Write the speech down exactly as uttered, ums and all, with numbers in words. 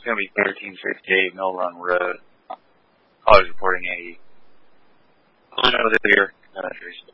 It's going to be thirteen fifty-eight Mill Run Road. Always reporting a little bit of here.